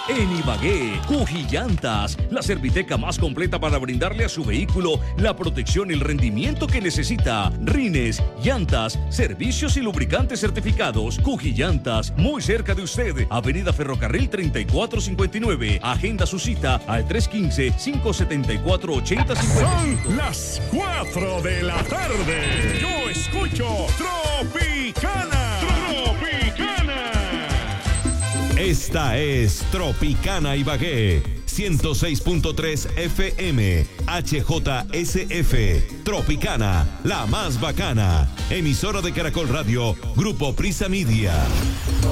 En Ibagué, Cujillantas, la serviteca más completa para brindarle a su vehículo la protección y el rendimiento que necesita. Rines, llantas, servicios y lubricantes certificados. Cujillantas, muy cerca de usted. Avenida Ferrocarril 3459. Agenda su cita al 315-574-8055. Son las 4 de la tarde. Yo escucho Tropicana. Tropicana. Esta es Tropicana Ibagué, 106.3 FM, HJSF. Tropicana, la más bacana. Emisora de Caracol Radio, Grupo Prisa Media.